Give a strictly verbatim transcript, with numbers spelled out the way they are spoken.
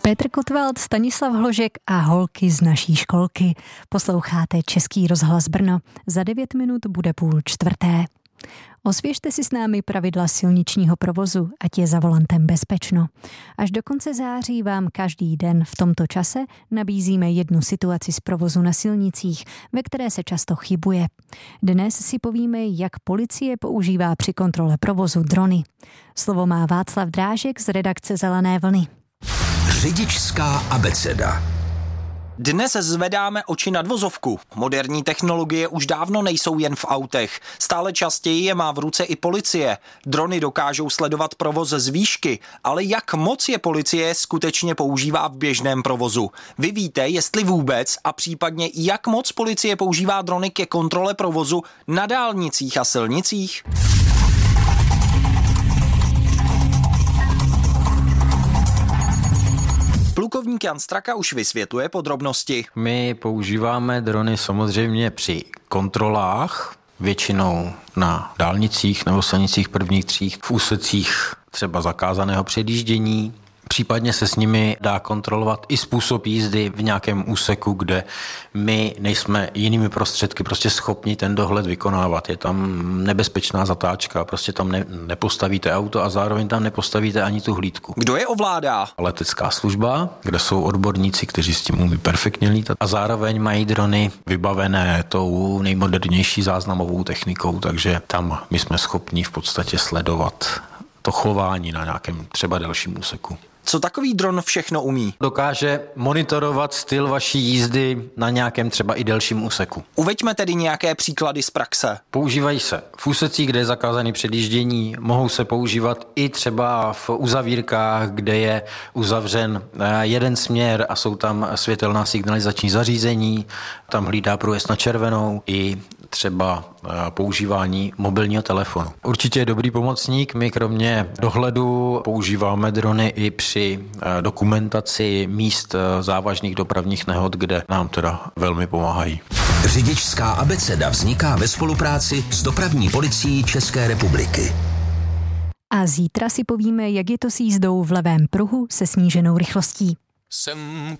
Petr Kotwald, Stanislav Hložek a holky z naší školky. Posloucháte Český rozhlas Brno. Za devět minut bude půl čtvrté. Osvěžte si s námi pravidla silničního provozu, ať je za volantem bezpečno. Až do konce září vám každý den v tomto čase nabízíme jednu situaci z provozu na silnicích, ve které se často chybuje. Dnes si povíme, jak policie používá při kontrole provozu drony. Slovo má Václav Drážek z redakce Zelené vlny. Řidičská abeceda. Dnes zvedáme oči nad vozovku. Moderní technologie už dávno nejsou jen v autech. Stále častěji je má v ruce i policie. Drony dokážou sledovat provoz z výšky, ale jak moc je policie skutečně používá v běžném provozu? Vy víte, jestli vůbec a případně jak moc policie používá drony ke kontrole provozu na dálnicích a silnicích? Plukovník Jan Straka už vysvětluje podrobnosti. My používáme drony samozřejmě při kontrolách, většinou na dálnicích nebo silnicích prvních tříd, v úsecích třeba zakázaného předjíždění. Případně se s nimi dá kontrolovat i způsob jízdy v nějakém úseku, kde my nejsme jinými prostředky prostě schopni ten dohled vykonávat. Je tam nebezpečná zatáčka, prostě tam ne, nepostavíte auto a zároveň tam nepostavíte ani tu hlídku. Kdo je ovládá? Letecká služba, kde jsou odborníci, kteří s tím umí perfektně lítat a zároveň mají drony vybavené tou nejmodernější záznamovou technikou, takže tam my jsme schopni v podstatě sledovat to chování na nějakém třeba delším úseku. Co takový dron všechno umí? Dokáže monitorovat styl vaší jízdy na nějakém třeba i delším úseku. Uveďme tedy nějaké příklady z praxe. Používají se v úsecích, kde je zakázané předjíždění, mohou se používat i třeba v uzavírkách, kde je uzavřen jeden směr a jsou tam světelná signalizační zařízení, tam hlídá průjezd na červenou, i třeba používání mobilního telefonu. Určitě je dobrý pomocník. My kromě dohledu používáme drony i při dokumentaci míst závažných dopravních nehod, kde nám teda velmi pomáhají. Řidičská abeceda vzniká ve spolupráci s Dopravní policií České republiky. A zítra si povíme, jak je to s jízdou v levém pruhu se sníženou rychlostí. Jsem